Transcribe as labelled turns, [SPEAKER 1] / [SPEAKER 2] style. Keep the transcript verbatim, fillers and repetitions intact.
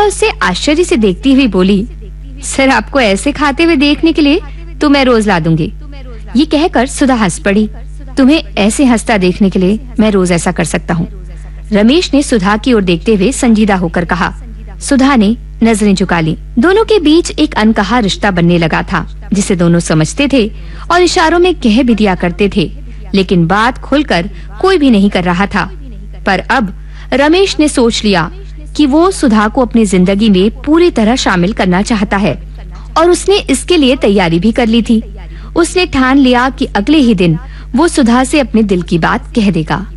[SPEAKER 1] उससे आश्चर्य से देखती हुई बोली, सर आपको ऐसे खाते हुए देखने के लिए तो मैं रोज ला दूंगी। ये कहकर सुधा हंस पड़ी। तुम्हें ऐसे हंसता देखने के लिए मैं रोज ऐसा कर सकता हूँ। रमेश ने सुधा की ओर देखते हुए संजीदा होकर कहा। सुधा ने नजरें झुका ली। दोनों के बीच एक अनकहा रिश्ता बनने लगा था, जिसे दोनों समझते थे और इशारों में कह भी दिया करते थे, लेकिन बात खुलकर कोई भी नहीं कर रहा था। पर अब रमेश ने सोच लिया कि वो सुधा को अपनी जिंदगी में पूरी तरह शामिल करना चाहता है और उसने इसके लिए तैयारी भी कर ली थी। उसने ठान लिया कि अगले ही दिन वो सुधा से अपने दिल की बात कह देगा।